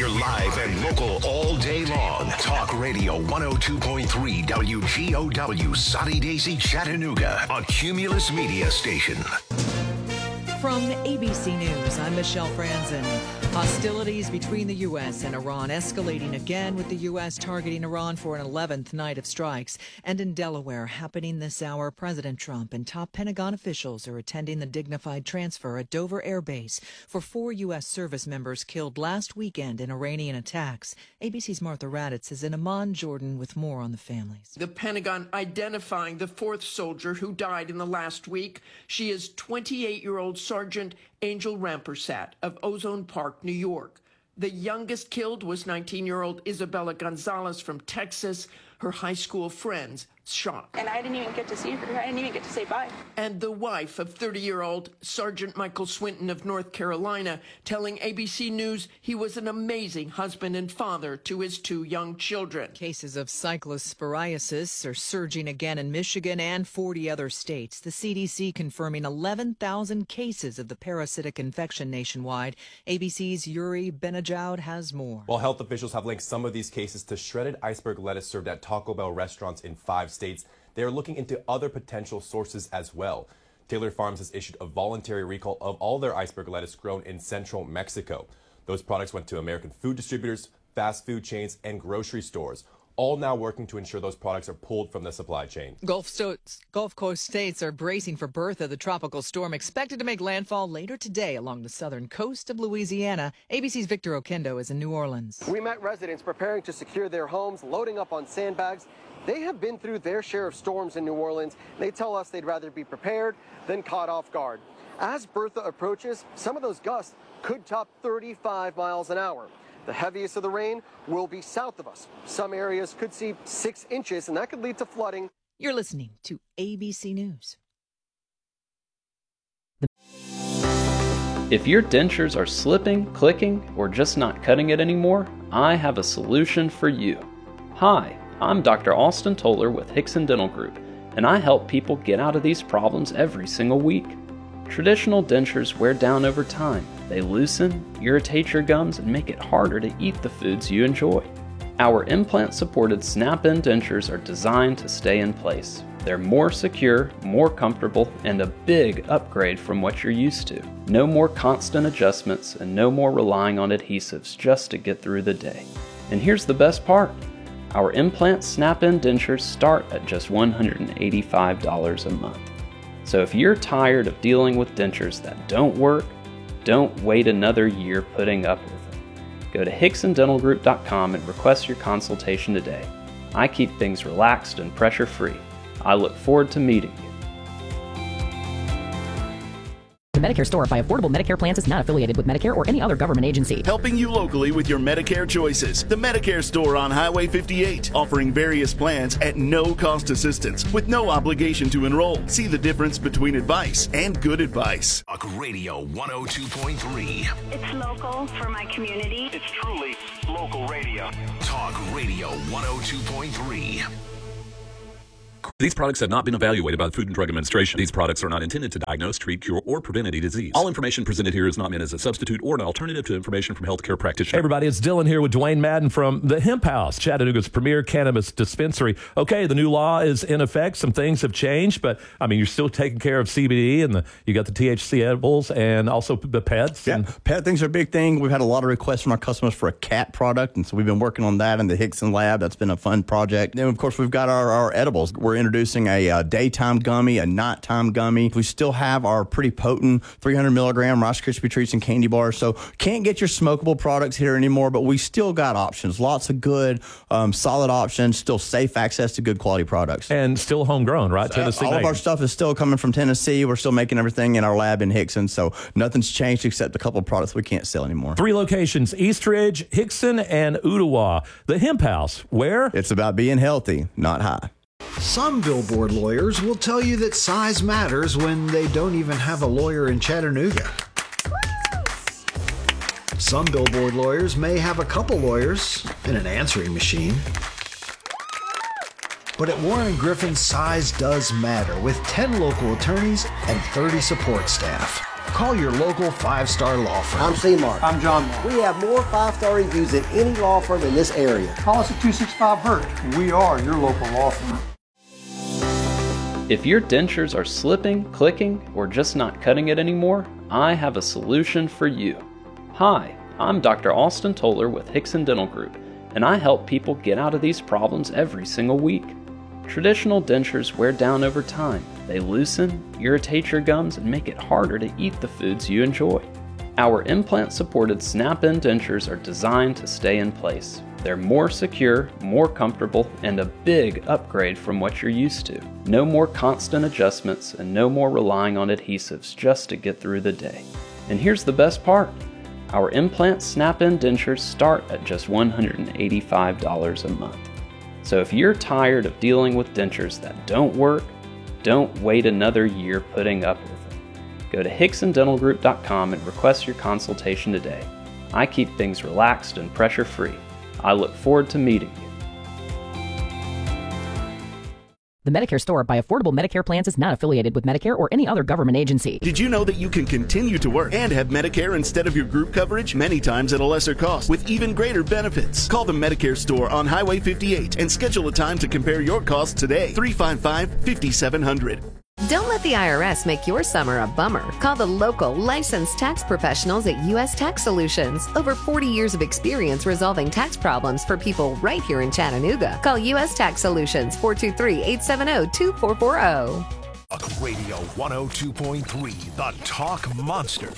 We're live and local all day long. Talk Radio 102.3 WGOW, Sunny Daisy, Chattanooga, a Cumulus Media station. From ABC News, I'm Michelle Franzen. Hostilities between the U.S. and Iran escalating again, with the U.S. targeting Iran for an 11th night of strikes. And in Delaware, happening this hour, President Trump and top Pentagon officials are attending the dignified transfer at Dover Air Base for 4 U.S. service members killed last weekend in Iranian attacks. ABC's Martha Raddatz is in Amman, Jordan, with more on the families. The Pentagon identifying the 4th soldier who died in the last week. She is 28-year-old Sergeant Angel Rampersad of Ozone Park, New York. The youngest killed was 19-year-old Isabella Gonzalez from Texas. Her high school friends shot. And I didn't even get to see her. I didn't even get to say bye. And the wife of 30-year-old Sergeant Michael Swinton of North Carolina telling ABC News he was an amazing husband and father to his 2 young children. Cases of cyclosporiasis are surging again in Michigan and 40 other states. The CDC confirming 11,000 cases of the parasitic infection nationwide. ABC's Yuri Benajoud has more. While health officials have linked some of these cases to shredded iceberg lettuce served at Taco Bell restaurants in 5 states, they are looking into other potential sources as well. Taylor Farms has issued a voluntary recall of all their iceberg lettuce grown in central Mexico. Those products went to American food distributors, fast food chains, and grocery stores, all now working to ensure those products are pulled from the supply chain. Gulf Coast states are bracing for Bertha, the tropical storm expected to make landfall later today along the southern coast of Louisiana. ABC's Victor Oquendo is in New Orleans. We met residents preparing to secure their homes, loading up on sandbags. They have been through their share of storms in New Orleans. They tell us they'd rather be prepared than caught off guard. As Bertha approaches, some of those gusts could top 35 miles an hour. The heaviest of the rain will be south of us. Some areas could see 6 inches, and that could lead to flooding. You're listening to ABC News. If your dentures are slipping, clicking, or just not cutting it anymore, I have a solution for you. Hi, I'm Dr. Austin Toller with Hickson Dental Group, and I help people get out of these problems every single week. Traditional dentures wear down over time. They loosen, irritate your gums, and make it harder to eat the foods you enjoy. Our implant-supported snap-in dentures are designed to stay in place. They're more secure, more comfortable, and a big upgrade from what you're used to. No more constant adjustments and no more relying on adhesives just to get through the day. And here's the best part. Our implant snap-in dentures start at just $185 a month. So if you're tired of dealing with dentures that don't work, don't wait another year putting up with them. Go to HicksonDentalGroup.com and request your consultation today. I keep things relaxed and pressure-free. I look forward to meeting you. The Medicare Store by Affordable Medicare Plans is not affiliated with Medicare or any other government agency. Helping you locally with your Medicare choices. The Medicare Store on Highway 58, offering various plans at no cost assistance with no obligation to enroll. See the difference between advice and good advice. Talk Radio 102.3. It's local for my community. It's truly local radio. Talk Radio 102.3. These products have not been evaluated by the Food and Drug Administration. These products are not intended to diagnose, treat, cure, or prevent any disease. All information presented here is not meant as a substitute or an alternative to information from healthcare practitioners. Hey everybody, it's Dylan here with Dwayne Madden from the Hemp House, Chattanooga's premier cannabis dispensary. Okay, the new law is in effect. Some things have changed, but I mean, you're still taking care of CBD and you got the THC edibles and also the pets. Yeah, pet things are a big thing. We've had a lot of requests from our customers for a cat product, and so we've been working on that in the Hickson lab. That's been a fun project. And then, of course, we've got our edibles. We're introducing a daytime gummy, a nighttime gummy. We still have our pretty potent 300 milligram Rice Krispie treats and candy bars. So can't get your smokable products here anymore, but we still got options. Lots of good, solid options, still safe access to good quality products. And still homegrown, right? Tennessee all made. of our stuff is still coming from Tennessee. We're still making everything in our lab in Hickson, so nothing's changed except a couple of products we can't sell anymore. 3 locations, Eastridge, Hickson, and Ooltewah. The Hemp House, where? It's about being healthy, not high. Some billboard lawyers will tell you that size matters when they don't even have a lawyer in Chattanooga. Some billboard lawyers may have a couple lawyers and an answering machine. But at Warren & Griffin, size does matter, with 10 local attorneys and 30 support staff. call your local 5-star law firm. I'm C-Mark. I'm John Mark. We have more 5-star reviews than any law firm in this area. Call us at 265-HURT. We are your local law firm. If your dentures are slipping, clicking, or just not cutting it anymore, I have a solution for you. Hi, I'm Dr. Austin Toller with Hickson Dental Group, and I help people get out of these problems every single week. Traditional dentures wear down over time. They loosen, irritate your gums, and make it harder to eat the foods you enjoy. Our implant-supported snap-in dentures are designed to stay in place. They're more secure, more comfortable, and a big upgrade from what you're used to. No more constant adjustments and no more relying on adhesives just to get through the day. And here's the best part. Our implant snap-in dentures start at just $185 a month. So if you're tired of dealing with dentures that don't work, don't wait another year putting up with it. Go to HicksonDentalGroup.com and request your consultation today. I keep things relaxed and pressure-free. I look forward to meeting you. The Medicare Store by Affordable Medicare Plans is not affiliated with Medicare or any other government agency. Did you know that you can continue to work and have Medicare instead of your group coverage? Many times at a lesser cost with even greater benefits. Call the Medicare Store on Highway 58 and schedule a time to compare your costs today. 355-5700. Don't let the IRS make your summer a bummer. Call the local licensed tax professionals at U.S. Tax Solutions. Over 40 years of experience resolving tax problems for people right here in Chattanooga. Call U.S. Tax Solutions 423-870-2440. Talk Radio 102.3, the Talk Monster.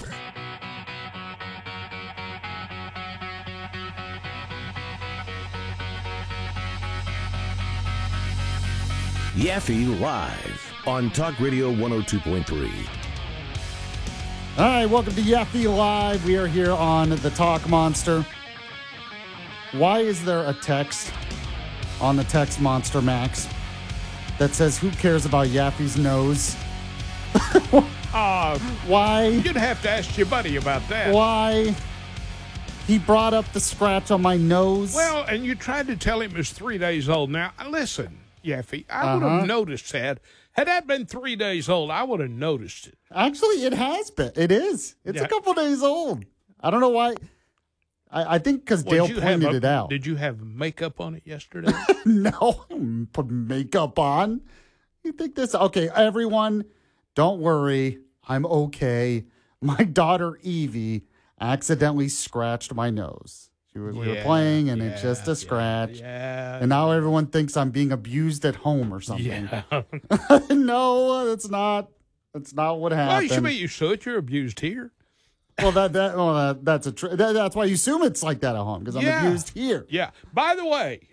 Yaffe Live on Talk Radio 102.3. All right, welcome to Yaffe Live. We are here on the Talk Monster. Why is there a text on the text monster, Max, that says, who cares about Yaffe's nose? Why? You'd have to ask your buddy about that. Why? He brought up the scratch on my nose. Well, and you tried to tell him it was 3 days old. Now, listen, Yaffe, I would have noticed that. Had that been 3 days old, I would have noticed it. Actually, it has been. It is. It's a couple days old. I don't know why. I think because Dale pointed it out. Did you have makeup on it yesterday? No, I didn't put makeup on. You think this? Okay, everyone, don't worry. I'm okay. My daughter, Evie, accidentally scratched my nose. We were playing, and it's just a scratch. And now everyone thinks I'm being abused at home or something. Yeah. No, that's not what happened. Well, you should be used to it. You're abused here. Well, that's that's why you assume it's like that at home, because I'm abused here. Yeah. By the way.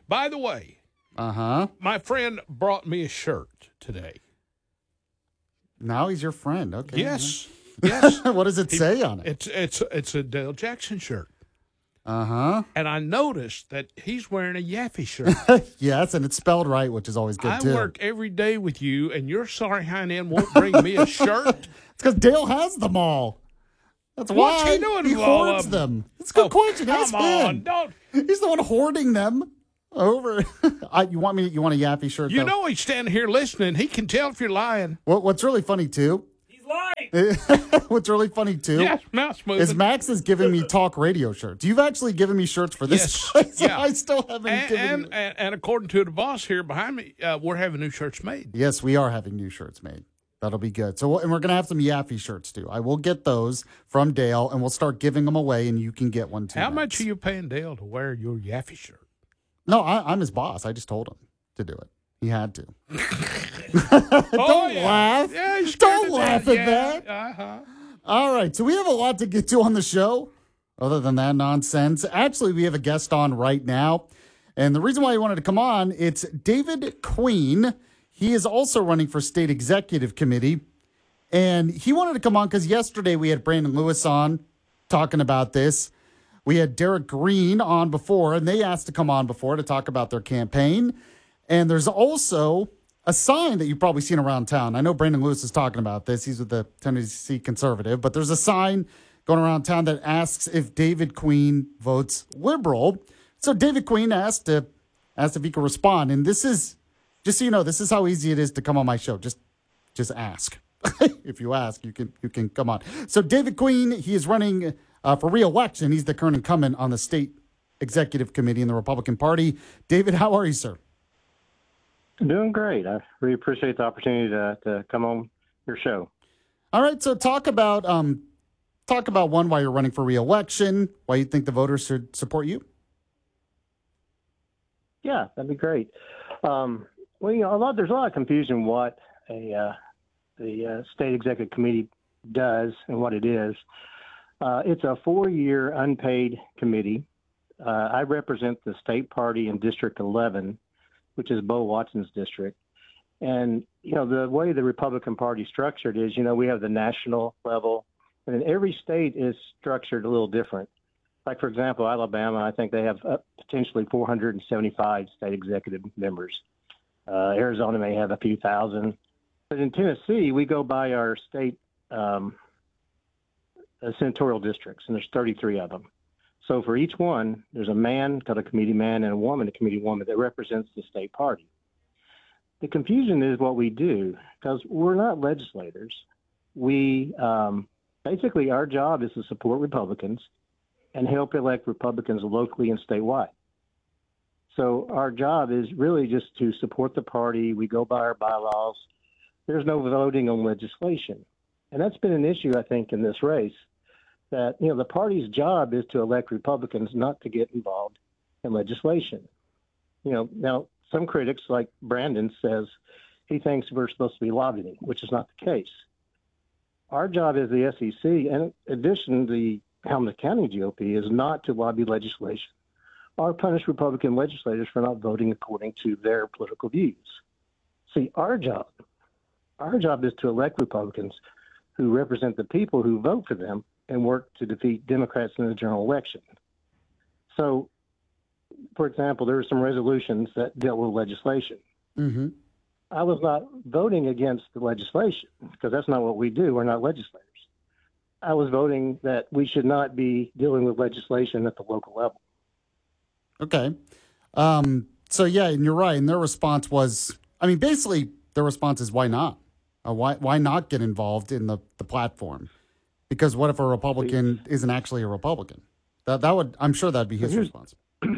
My friend brought me a shirt today. Now he's your friend. Okay. Yes. Yes. What does it say on it? It's a Dale Jackson shirt. Uh-huh. And I noticed that he's wearing a Yaffe shirt. Yes, and it's spelled right, which is always good, too. I work every day with you, and your sorry hind won't bring me a shirt? It's because Dale has them all. That's What's why he doing he with all hoards of them. It's a good question. Ask Come on, him. don't. He's the one hoarding them. Over. You want a Yaffe shirt, You though? know he's standing here listening. He can tell if you're lying. What's really funny, too? What's really funny, too, is Max is giving me talk radio shirts. You've actually given me shirts for this place. Yeah. I still haven't given you. And according to the boss here behind me, we're having new shirts made. Yes, we are having new shirts made. That'll be good. So, and we're going to have some Yaffe shirts, too. I will get those from Dale, and we'll start giving them away, and you can get one, too. How much are you paying Dale to wear your Yaffe shirt? No, I'm his boss. I just told him to do it. He had to. Don't laugh. Yeah, Don't laugh at that. Uh-huh. All right. So we have a lot to get to on the show. Other than that nonsense. Actually, we have a guest on right now. And the reason why he wanted to come on, it's David Queen. He is also running for state executive committee. And he wanted to come on because yesterday we had Brandon Lewis on talking about this. We had Derek Green on before, and they asked to come on before to talk about their campaign. And there's also a sign that you've probably seen around town. I know Brandon Lewis is talking about this. He's with the Tennessee Conservative. But there's a sign going around town that asks if David Queen votes liberal. So David Queen asked if he could respond. And this is, just so you know, this is how easy it is to come on my show. Just ask. if you ask, you can come on. So David Queen, he is running for re-election. He's the current incumbent on the state executive committee in the Republican Party. David, how are you, sir? Doing great. I really appreciate the opportunity to come on your show. All right, so talk about one, why you're running for re-election, why you think the voters should support you. Yeah, that'd be great. Well, there's a lot of confusion what the state executive committee does and what it is. It's a 4-year unpaid committee. I represent the state party in District 11, which is Bo Watson's district. And, the way the Republican Party is structured is, we have the national level, and then every state is structured a little different. Like, for example, Alabama, I think they have potentially 475 state executive members. Arizona may have a few thousand. But in Tennessee, we go by our state senatorial districts, and there's 33 of them. So for each one, there's a man called a committee man and a woman, a committee woman, that represents the state party. The confusion is what we do, because we're not legislators. We basically, our job is to support Republicans and help elect Republicans locally and statewide. So our job is really just to support the party. We go by our bylaws. There's no voting on legislation. And that's been an issue, I think, in this race, that, the party's job is to elect Republicans, not to get involved in legislation. Now, some critics, like Brandon, says he thinks we're supposed to be lobbying, which is not the case. Our job as the SEC, and in addition, the Helmsley County GOP, is not to lobby legislation or punish Republican legislators for not voting according to their political views. See, our job is to elect Republicans who represent the people who vote for them and work to defeat Democrats in the general election. So, for example, there were some resolutions that dealt with legislation. Mm-hmm. I was not voting against the legislation, because that's not what we do. We're not legislators. I was voting that we should not be dealing with legislation at the local level. Okay. So, yeah, and you're right. And their response was, basically their response is, why not? Why not get involved in the platform? Because what if a Republican isn't actually a Republican? I'm sure that'd be his response.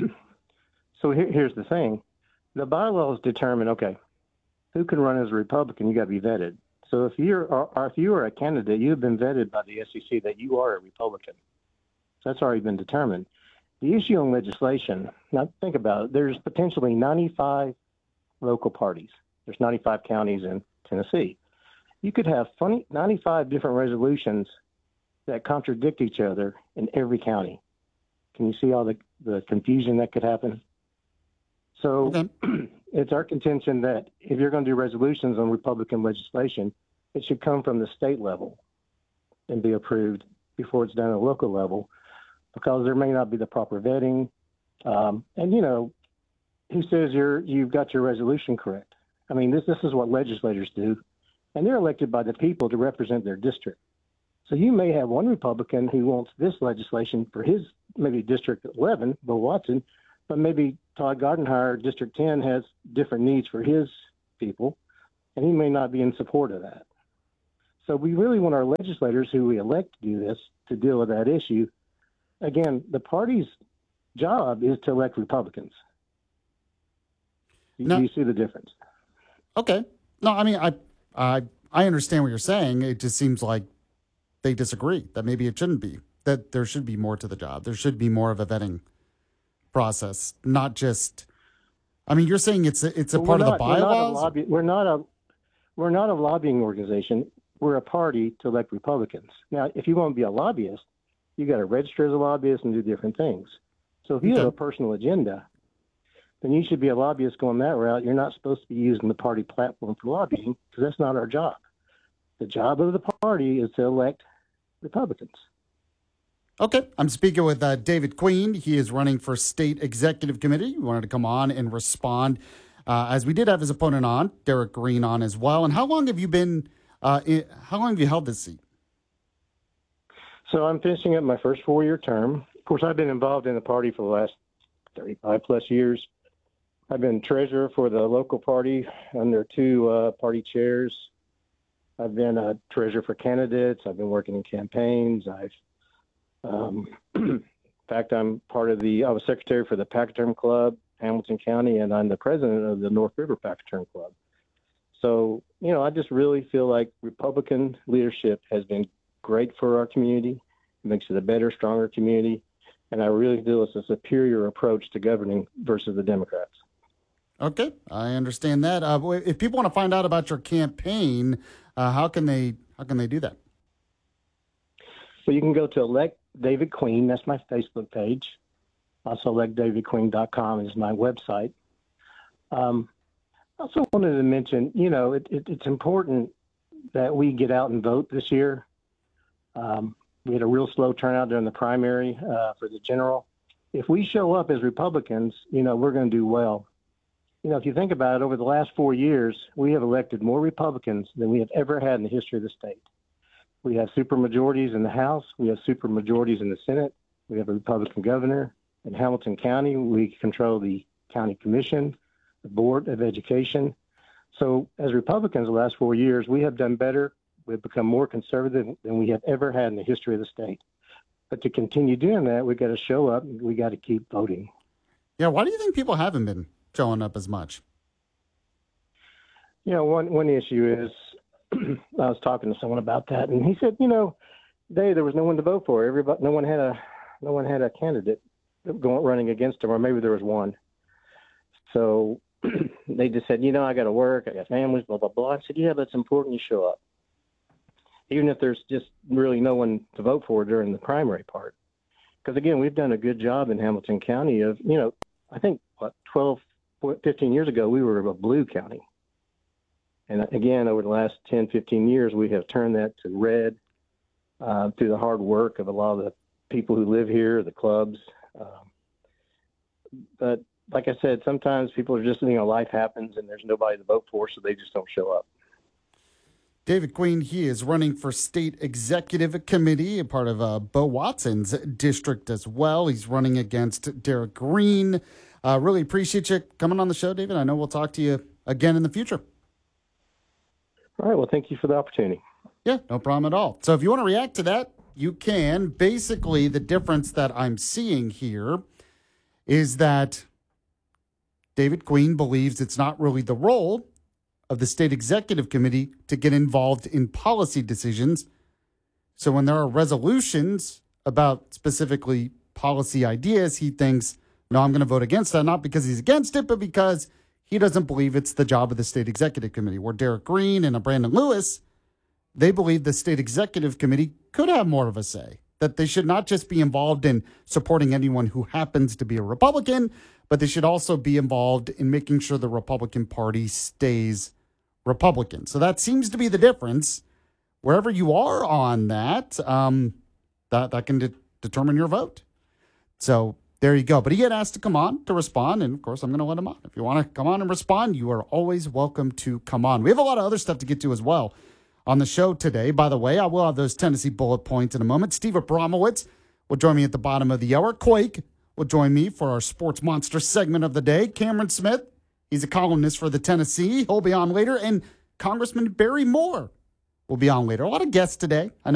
So here's the thing. The bylaws determine, okay, who can run as a Republican? You got to be vetted. So if you are a candidate, you've been vetted by the SEC that you are a Republican. So that's already been determined. The issue on legislation, now think about it, there's potentially 95 local parties. There's 95 counties in Tennessee. You could have 95 different resolutions that contradict each other in every county. Can you see all the confusion that could happen? So okay. It's our contention that if you're going to do resolutions on Republican legislation, it should come from the state level and be approved before it's done at a local level, because there may not be the proper vetting. And, who says you've got your resolution correct? This is what legislators do, and they're elected by the people to represent their district. So you may have one Republican who wants this legislation for his, maybe District 11, Bo Watson, but maybe Todd Gardenhire, District 10, has different needs for his people, and he may not be in support of that. So we really want our legislators who we elect to do this to deal with that issue. Again, the party's job is to elect Republicans. Do you see the difference? Okay. No, I understand what you're saying. It just seems like they disagree, that maybe it shouldn't be, that there should be more to the job. There should be more of a vetting process, not just, you're saying it's a part of the bylaws? We're not a lobbying organization. We're a party to elect Republicans. Now, if you want to be a lobbyist, you got to register as a lobbyist and do different things. So if you have a personal agenda, then you should be a lobbyist going that route. You're not supposed to be using the party platform for lobbying, because that's not our job. The job of the party is to elect Republicans. Okay. I'm speaking with David Queen. He is running for state executive committee. We wanted to come on and respond, as we did have his opponent on, Derek Green, on as well. And how long have you been, how long have you held this seat? So I'm finishing up my first 4-year term. Of course, I've been involved in the party for the last 35 plus years. I've been treasurer for the local party under 2 party chairs. I've been a treasurer for candidates. I've been working in campaigns. In fact, I was secretary for the Pachyderm Club, Hamilton County, and I'm the president of the North River Pachyderm Club. So, I just really feel like Republican leadership has been great for our community. It makes it a better, stronger community. And I really feel it's a superior approach to governing versus the Democrats. Okay, I understand that. If people want to find out about your campaign, how can they do that? Well, you can go to Elect David Queen. That's my Facebook page. Also, electdavidqueen.com is my website. I also wanted to mention, it's important that we get out and vote this year. We had a real slow turnout during the primary for the general. If we show up as Republicans, we're going to do well. If you think about it, over the last 4 years, we have elected more Republicans than we have ever had in the history of the state. We have supermajorities in the House. We have supermajorities in the Senate. We have a Republican governor. In Hamilton County, we control the county commission, the Board of Education. So as Republicans the last 4 years, we have done better. We've become more conservative than we have ever had in the history of the state. But to continue doing that, we've got to show up. We got to keep voting. Yeah, why do you think people haven't been showing up as much? One issue is, I was talking to someone about that, and he said, there was no one to vote for. No one had a candidate running against him, or maybe there was one. So they just said, I got to work, I got families, blah, blah, blah. I said, yeah, but it's important you show up, even if there's just really no one to vote for during the primary part. Because, again, we've done a good job in Hamilton County of, I think, 15 years ago, we were a blue county. And again, over the last 10, 15 years, we have turned that to red through the hard work of a lot of the people who live here, the clubs. But like I said, sometimes people are just, life happens and there's nobody to vote for, so they just don't show up. David Queen, he is running for state executive committee, a part of Bo Watson's district as well. He's running against Derek Green. Really appreciate you coming on the show, David. I know we'll talk to you again in the future. All right. Well, thank you for the opportunity. Yeah, no problem at all. So if you want to react to that, you can. Basically, the difference that I'm seeing here is that David Queen believes it's not really the role of the state executive committee to get involved in policy decisions. So when there are resolutions about specifically policy ideas, he thinks, no, I'm going to vote against that, not because he's against it, but because he doesn't believe it's the job of the state executive committee. Where Derek Green and Brandon Lewis, they believe the state executive committee could have more of a say, that they should not just be involved in supporting anyone who happens to be a Republican, but they should also be involved in making sure the Republican Party stays Republican. So that seems to be the difference. Wherever you are on that, that can determine your vote. So there you go. But he had asked to come on to respond, and of course, I'm going to let him on. If you want to come on and respond, you are always welcome to come on. We have a lot of other stuff to get to as well on the show today. By the way, I will have those Tennessee bullet points in a moment. Steve Abramowitz will join me at the bottom of the hour. Quake will join me for our Sports Monster segment of the day. Cameron Smith, he's a columnist for the Tennessee. He'll be on later. And Congressman Barry Moore will be on later. A lot of guests today. I know